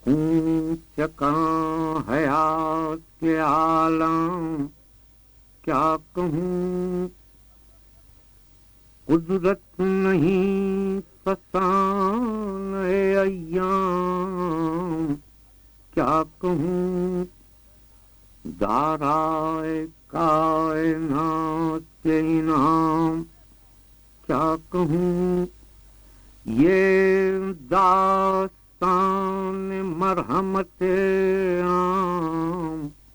ऊंच कहाँ हयात के आलम क्या कहूँ, कुदरत नहीं फसान है अय्याम क्या कहूँ, दाराए कायनात के इनाम क्या कहूँ, ये दास्तान मरहमत आम